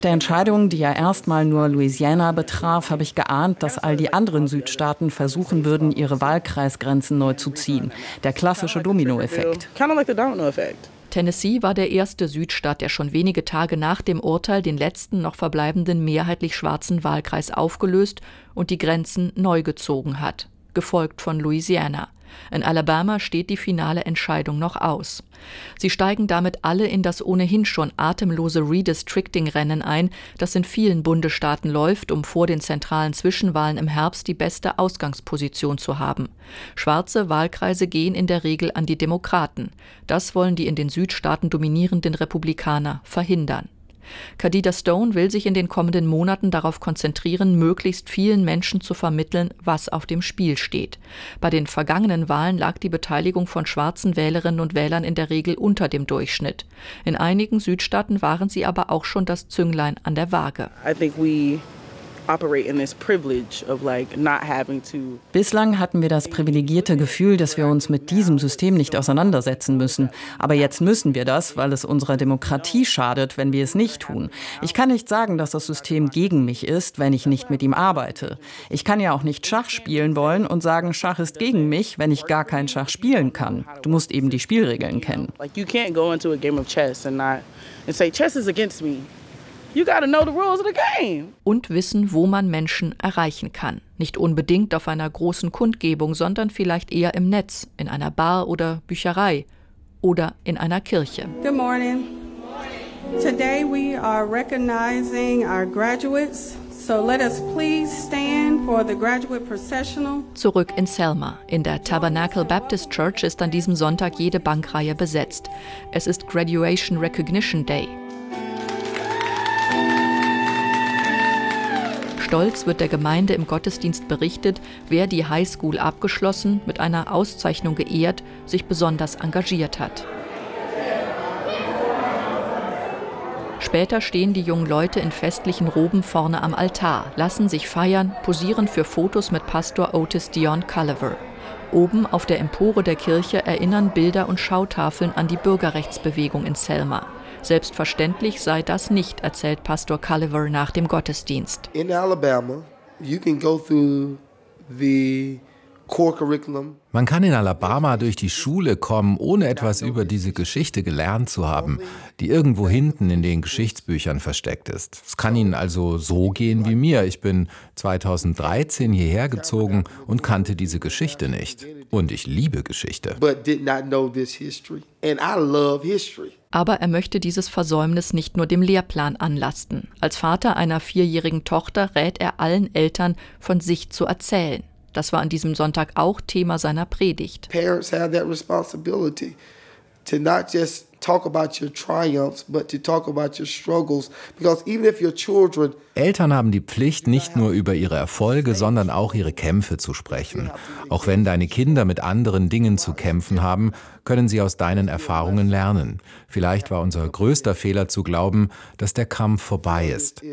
Der Entscheidung, die ja erstmal nur Louisiana betraf, habe ich geahnt, dass all die anderen Südstaaten versuchen würden, ihre Wahlkreisgrenzen neu zu ziehen. Der klassische Dominoeffekt. Tennessee war der erste Südstaat, der schon wenige Tage nach dem Urteil den letzten noch verbleibenden mehrheitlich schwarzen Wahlkreis aufgelöst und die Grenzen neu gezogen hat, gefolgt von Louisiana. In Alabama steht die finale Entscheidung noch aus. Sie steigen damit alle in das ohnehin schon atemlose Redistricting-Rennen ein, das in vielen Bundesstaaten läuft, um vor den zentralen Zwischenwahlen im Herbst die beste Ausgangsposition zu haben. Schwarze Wahlkreise gehen in der Regel an die Demokraten. Das wollen die in den Südstaaten dominierenden Republikaner verhindern. Khadija Stone will sich in den kommenden Monaten darauf konzentrieren, möglichst vielen Menschen zu vermitteln, was auf dem Spiel steht. Bei den vergangenen Wahlen lag die Beteiligung von schwarzen Wählerinnen und Wählern in der Regel unter dem Durchschnitt. In einigen Südstaaten waren sie aber auch schon das Zünglein an der Waage. Bislang hatten wir das privilegierte Gefühl, dass wir uns mit diesem System nicht auseinandersetzen müssen. Aber jetzt müssen wir das, weil es unserer Demokratie schadet, wenn wir es nicht tun. Ich kann nicht sagen, dass das System gegen mich ist, wenn ich nicht mit ihm arbeite. Ich kann ja auch nicht Schach spielen wollen und sagen, Schach ist gegen mich, wenn ich gar kein Schach spielen kann. Du musst eben die Spielregeln kennen. You gotta know the rules of the game. Und wissen, wo man Menschen erreichen kann. Nicht unbedingt auf einer großen Kundgebung, sondern vielleicht eher im Netz, in einer Bar oder Bücherei oder in einer Kirche. Good morning. Today we are recognizing our graduates. So let us please stand for the graduate processional. Zurück in Selma. In der Tabernacle Baptist Church ist an diesem Sonntag jede Bankreihe besetzt. Es ist Graduation Recognition Day. Stolz wird der Gemeinde im Gottesdienst berichtet, wer die Highschool abgeschlossen, mit einer Auszeichnung geehrt, sich besonders engagiert hat. Später stehen die jungen Leute in festlichen Roben vorne am Altar, lassen sich feiern, posieren für Fotos mit Pastor Otis Dion Culliver. Oben auf der Empore der Kirche erinnern Bilder und Schautafeln an die Bürgerrechtsbewegung in Selma. Selbstverständlich sei das nicht, erzählt Pastor Culliver nach dem Gottesdienst. In Alabama, you can go through the core curriculum. Man kann in Alabama durch die Schule kommen, ohne etwas über diese Geschichte gelernt zu haben, die irgendwo hinten in den Geschichtsbüchern versteckt ist. Es kann Ihnen also so gehen wie mir. Ich bin 2013 hierher gezogen und kannte diese Geschichte nicht. Und ich liebe Geschichte. Aber er möchte dieses Versäumnis nicht nur dem Lehrplan anlasten. Als Vater einer 4-jährigen Tochter rät er allen Eltern, von sich zu erzählen. Das war an diesem Sonntag auch Thema seiner Predigt. Parents have that responsibility to not just talk about your triumphs, but to talk about your struggles. Because even if your children Eltern haben die Pflicht, nicht nur über ihre Erfolge, sondern auch ihre Kämpfe zu sprechen. Auch wenn deine Kinder mit anderen Dingen zu kämpfen haben, können sie aus deinen Erfahrungen lernen. Vielleicht war unser größter Fehler zu glauben, dass der Kampf vorbei ist.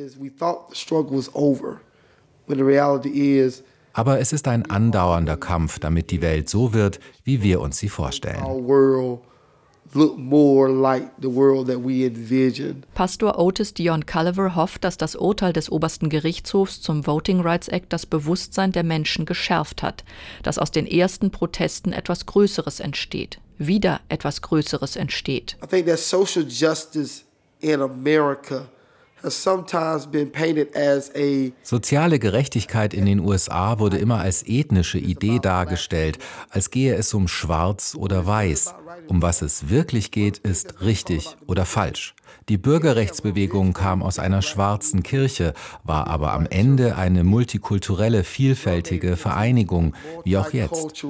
Aber es ist ein andauernder Kampf, damit die Welt so wird, wie wir uns sie vorstellen. Pastor Otis Dion Culliver hofft, dass das Urteil des obersten Gerichtshofs zum Voting Rights Act das Bewusstsein der Menschen geschärft hat, dass aus den ersten Protesten etwas Größeres entsteht, wieder etwas Größeres entsteht. I think that social justice in America has sometimes been painted as a Soziale Gerechtigkeit in den USA wurde immer als ethnische Idee dargestellt, als gehe es um Schwarz oder Weiß. Um was es wirklich geht, ist richtig oder falsch. Die Bürgerrechtsbewegung kam aus einer schwarzen Kirche, war aber am Ende eine multikulturelle, vielfältige Vereinigung, wie auch jetzt.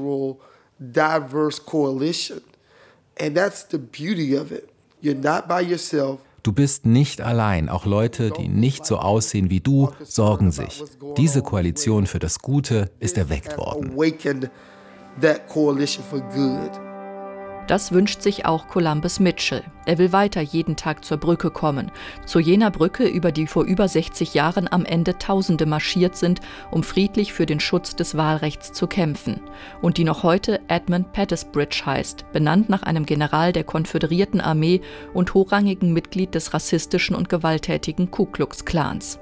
Du bist nicht allein, auch Leute, die nicht so aussehen wie du, sorgen sich. Diese Koalition für das Gute ist erweckt worden. Das wünscht sich auch Columbus Mitchell. Er will weiter jeden Tag zur Brücke kommen. Zu jener Brücke, über die vor über 60 Jahren am Ende Tausende marschiert sind, um friedlich für den Schutz des Wahlrechts zu kämpfen. Und die noch heute Edmund Pettus Bridge heißt, benannt nach einem General der Konföderierten Armee und hochrangigen Mitglied des rassistischen und gewalttätigen Ku Klux Klans.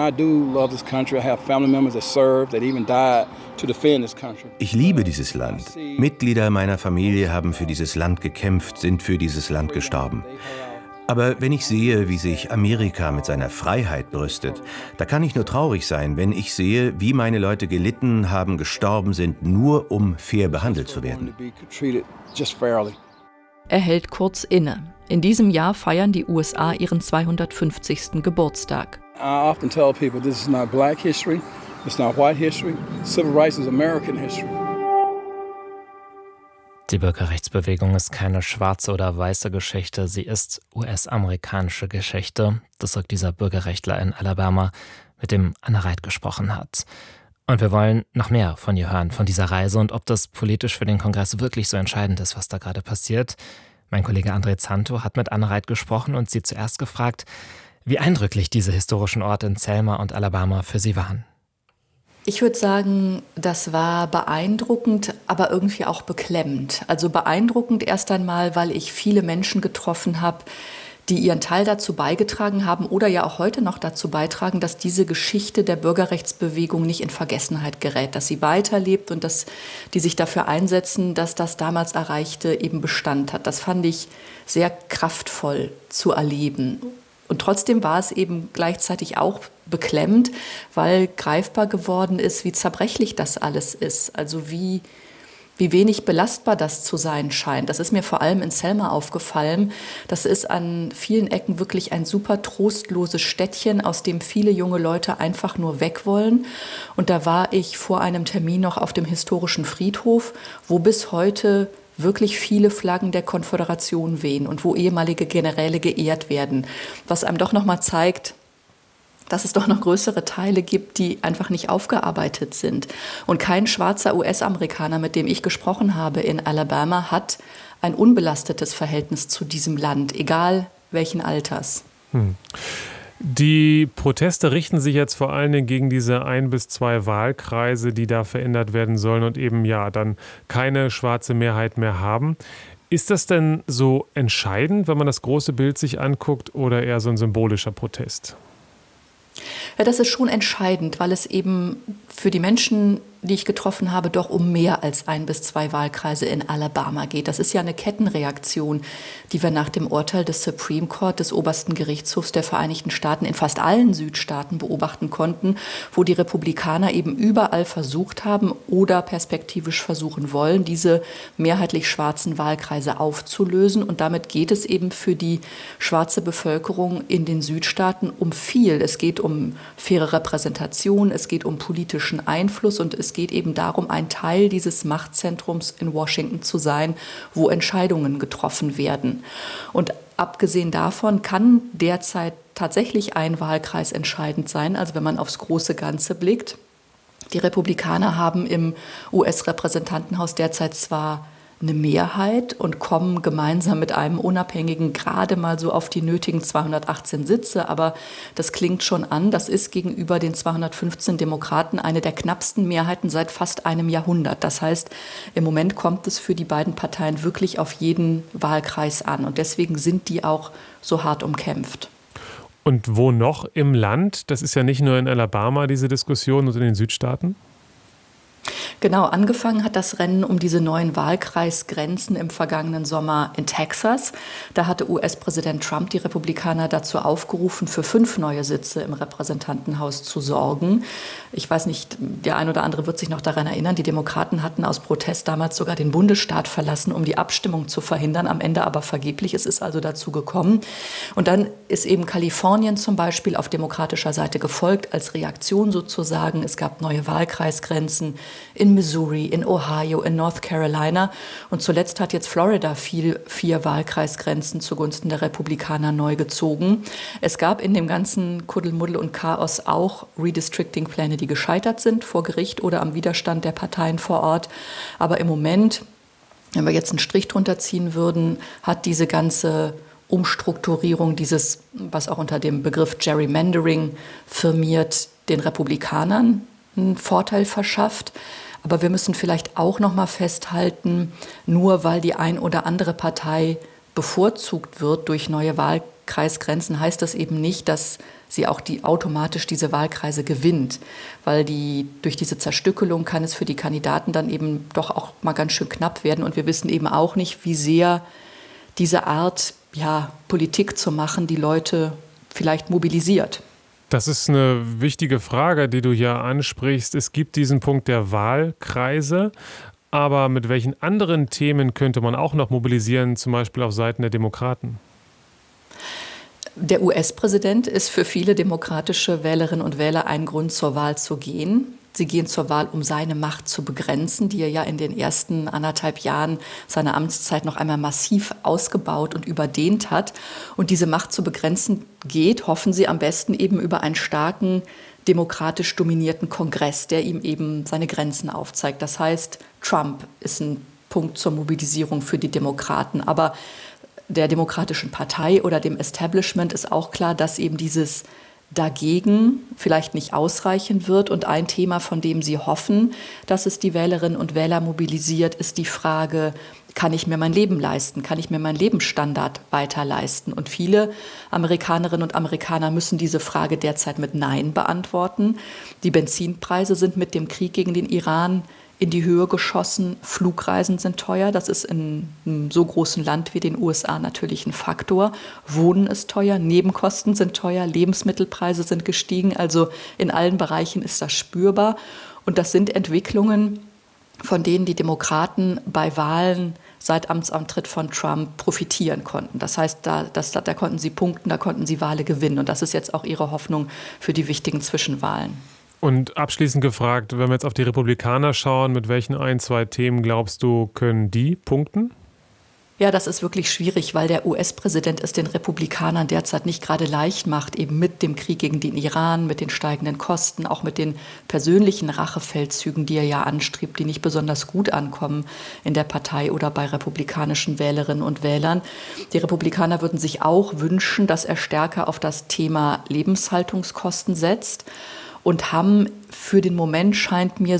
Ich liebe dieses Land. Mitglieder meiner Familie haben für dieses Land gekämpft, sind für dieses Land gestorben. Aber wenn ich sehe, wie sich Amerika mit seiner Freiheit brüstet, da kann ich nur traurig sein, wenn ich sehe, wie meine Leute gelitten haben, gestorben sind, nur um fair behandelt zu werden. Er hält kurz inne. In diesem Jahr feiern die USA ihren 250. Geburtstag. I often tell people this is not black history, it's not white history, civil rights is American history. Die Bürgerrechtsbewegung ist keine schwarze oder weiße Geschichte, sie ist US-amerikanische Geschichte. Das sagt dieser Bürgerrechtler in Alabama, mit dem Anna Reit gesprochen hat. Und wir wollen noch mehr von ihr hören, von dieser Reise und ob das politisch für den Kongress wirklich so entscheidend ist, was da gerade passiert. Mein Kollege André Zanto hat mit Anna Reit gesprochen und sie zuerst gefragt, wie eindrücklich diese historischen Orte in Selma und Alabama für sie waren. Ich würde sagen, das war beeindruckend, aber irgendwie auch beklemmend. Also beeindruckend erst einmal, weil ich viele Menschen getroffen habe, die ihren Teil dazu beigetragen haben oder ja auch heute noch dazu beitragen, dass diese Geschichte der Bürgerrechtsbewegung nicht in Vergessenheit gerät, dass sie weiterlebt und dass die sich dafür einsetzen, dass das damals Erreichte eben Bestand hat. Das fand ich sehr kraftvoll zu erleben. Und trotzdem war es eben gleichzeitig auch beklemmend, weil greifbar geworden ist, wie zerbrechlich das alles ist. Also wie wenig belastbar das zu sein scheint. Das ist mir vor allem in Selma aufgefallen. Das ist an vielen Ecken wirklich ein super trostloses Städtchen, aus dem viele junge Leute einfach nur weg wollen. Und da war ich vor einem Termin noch auf dem historischen Friedhof, wo bis heute wirklich viele Flaggen der Konföderation wehen und wo ehemalige Generäle geehrt werden. Was einem doch nochmal zeigt, dass es doch noch größere Teile gibt, die einfach nicht aufgearbeitet sind. Und kein schwarzer US-Amerikaner, mit dem ich gesprochen habe in Alabama, hat ein unbelastetes Verhältnis zu diesem Land, egal welchen Alters. Die Proteste richten sich jetzt vor allen Dingen gegen diese 1 bis 2 Wahlkreise, die da verändert werden sollen und eben ja dann keine schwarze Mehrheit mehr haben. Ist das denn so entscheidend, wenn man das große Bild sich anguckt, oder eher so ein symbolischer Protest? Ja, das ist schon entscheidend, weil es eben für die Menschen, die ich getroffen habe, doch um mehr als 1 bis 2 Wahlkreise in Alabama geht. Das ist ja eine Kettenreaktion, die wir nach dem Urteil des Supreme Court, des obersten Gerichtshofs der Vereinigten Staaten, in fast allen Südstaaten beobachten konnten, wo die Republikaner eben überall versucht haben oder perspektivisch versuchen wollen, diese mehrheitlich schwarzen Wahlkreise aufzulösen. Und damit geht es eben für die schwarze Bevölkerung in den Südstaaten um viel. Es geht um faire Repräsentation, es geht um politischen Einfluss und es geht eben darum, ein Teil dieses Machtzentrums in Washington zu sein, wo Entscheidungen getroffen werden. Und abgesehen davon kann derzeit tatsächlich ein Wahlkreis entscheidend sein, also wenn man aufs große Ganze blickt. Die Republikaner haben im US-Repräsentantenhaus derzeit zwar eine Mehrheit und kommen gemeinsam mit einem Unabhängigen gerade mal so auf die nötigen 218 Sitze. Aber das klingt schon an, das ist gegenüber den 215 Demokraten eine der knappsten Mehrheiten seit fast einem Jahrhundert. Das heißt, im Moment kommt es für die beiden Parteien wirklich auf jeden Wahlkreis an. Und deswegen sind die auch so hart umkämpft. Und wo noch im Land? Das ist ja nicht nur in Alabama diese Diskussion und in den Südstaaten. Genau, angefangen hat das Rennen um diese neuen Wahlkreisgrenzen im vergangenen Sommer in Texas. Da hatte US-Präsident Trump die Republikaner dazu aufgerufen, für 5 neue Sitze im Repräsentantenhaus zu sorgen. Ich weiß nicht, der ein oder andere wird sich noch daran erinnern, die Demokraten hatten aus Protest damals sogar den Bundesstaat verlassen, um die Abstimmung zu verhindern, am Ende aber vergeblich. Es ist also dazu gekommen. Und dann ist eben Kalifornien zum Beispiel auf demokratischer Seite gefolgt, als Reaktion sozusagen. Es gab neue Wahlkreisgrenzen in Missouri, in Ohio, in North Carolina. Und zuletzt hat jetzt Florida 4 Wahlkreisgrenzen zugunsten der Republikaner neu gezogen. Es gab in dem ganzen Kuddelmuddel und Chaos auch Redistricting-Pläne, die gescheitert sind vor Gericht oder am Widerstand der Parteien vor Ort. Aber im Moment Wenn wir jetzt einen Strich drunter ziehen würden, hat diese ganze Umstrukturierung, dieses, was auch unter dem Begriff Gerrymandering firmiert, den Republikanern einen Vorteil verschafft. Aber wir müssen vielleicht auch noch mal festhalten, nur weil die ein oder andere Partei bevorzugt wird durch neue Wahlkreisgrenzen, heißt das eben nicht, dass sie auch automatisch diese Wahlkreise gewinnt. Weil durch diese Zerstückelung kann es für die Kandidaten dann eben doch auch mal ganz schön knapp werden. Und wir wissen eben auch nicht, wie sehr diese Art, Politik zu machen, die Leute vielleicht mobilisiert. Das ist eine wichtige Frage, die du hier ansprichst. Es gibt diesen Punkt der Wahlkreise. Aber mit welchen anderen Themen könnte man auch noch mobilisieren, zum Beispiel auf Seiten der Demokraten? Der US-Präsident ist für viele demokratische Wählerinnen und Wähler ein Grund, zur Wahl zu gehen. Sie gehen zur Wahl, um seine Macht zu begrenzen, die er ja in den ersten 1,5 Jahren seiner Amtszeit noch einmal massiv ausgebaut und überdehnt hat. Und diese Macht zu begrenzen geht, hoffen sie, am besten eben über einen starken, demokratisch dominierten Kongress, der ihm eben seine Grenzen aufzeigt. Das heißt, Trump ist ein Punkt zur Mobilisierung für die Demokraten. Aber der Demokratischen Partei oder dem Establishment ist auch klar, dass eben dieses Dagegen vielleicht nicht ausreichen wird. Und ein Thema, von dem sie hoffen, dass es die Wählerinnen und Wähler mobilisiert, ist die Frage, kann ich mir mein Leben leisten? Kann ich mir meinen Lebensstandard weiter leisten? Und viele Amerikanerinnen und Amerikaner müssen diese Frage derzeit mit Nein beantworten. Die Benzinpreise sind mit dem Krieg gegen den Iran in die Höhe geschossen. Flugreisen sind teuer. Das ist in einem so großen Land wie den USA natürlich ein Faktor. Wohnen ist teuer, Nebenkosten sind teuer, Lebensmittelpreise sind gestiegen. Also in allen Bereichen ist das spürbar. Und das sind Entwicklungen, von denen die Demokraten bei Wahlen seit Amtsantritt von Trump profitieren konnten. Das heißt, da konnten sie punkten, da konnten sie Wahlen gewinnen. Und das ist jetzt auch ihre Hoffnung für die wichtigen Zwischenwahlen. Und abschließend gefragt, wenn wir jetzt auf die Republikaner schauen, mit welchen 1-2 Themen glaubst du, können die punkten? Ja, das ist wirklich schwierig, weil der US-Präsident es den Republikanern derzeit nicht gerade leicht macht, eben mit dem Krieg gegen den Iran, mit den steigenden Kosten, auch mit den persönlichen Rachefeldzügen, die er ja anstrebt, die nicht besonders gut ankommen in der Partei oder bei republikanischen Wählerinnen und Wählern. Die Republikaner würden sich auch wünschen, dass er stärker auf das Thema Lebenshaltungskosten setzt und haben für den Moment, scheint mir,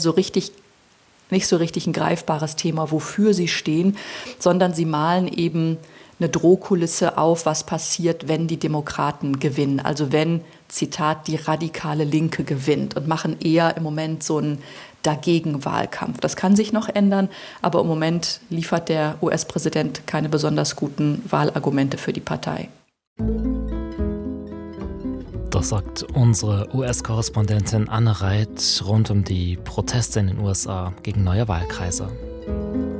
nicht so richtig ein greifbares Thema, wofür sie stehen, sondern sie malen eben eine Drohkulisse auf, was passiert, wenn die Demokraten gewinnen. Also wenn, Zitat, die radikale Linke gewinnt, und machen eher im Moment so einen Dagegen-Wahlkampf. Das kann sich noch ändern, aber im Moment liefert der US-Präsident keine besonders guten Wahlargumente für die Partei. Das sagt unsere US-Korrespondentin Anne Reit rund um die Proteste in den USA gegen neue Wahlkreise.